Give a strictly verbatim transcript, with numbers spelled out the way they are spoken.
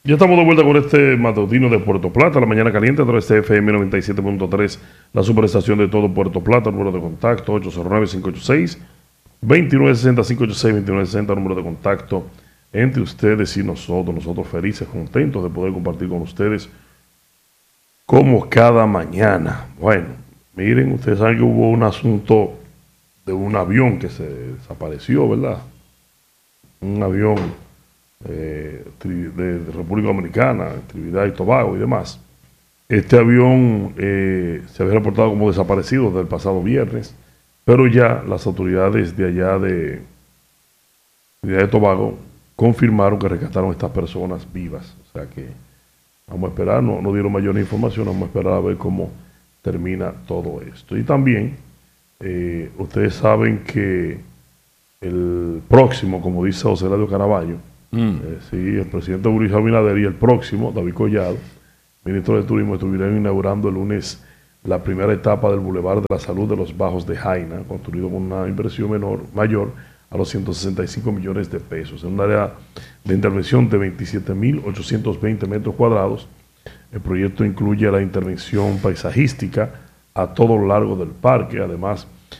Ya estamos de vuelta con este matutino de Puerto Plata, la mañana caliente a través de F M noventa y siete punto tres, la superestación de todo Puerto Plata, número de contacto ocho cero nueve, cinco ocho seis, dos nueve seis cero, cinco ocho seis, dos nueve seis cero, número de contacto entre ustedes y nosotros, nosotros felices, contentos de poder compartir con ustedes como cada mañana. Bueno, miren, ustedes saben que hubo un asunto de un avión que se desapareció, ¿verdad? Un avión Eh, de, de República Dominicana, Trinidad y Tobago y demás. Este avión eh, se había reportado como desaparecido desde el pasado viernes, pero ya las autoridades de allá de Trinidad y Tobago confirmaron que rescataron a estas personas vivas. O sea que vamos a esperar, no, no dieron mayor información, vamos a esperar a ver cómo termina todo esto. Y también, eh, ustedes saben que el próximo, como dice José Ladio Caraballo, Mm. Eh, sí, el presidente Luis Abinader y el próximo, David Collado, ministro de Turismo, estuvieron inaugurando el lunes la primera etapa del Boulevard de la Salud de los Bajos de Jaina, construido con una inversión menor, mayor a los ciento sesenta y cinco millones de pesos. En un área de intervención de veintisiete mil ochocientos veinte metros cuadrados, el proyecto incluye la intervención paisajística a todo lo largo del parque. Además,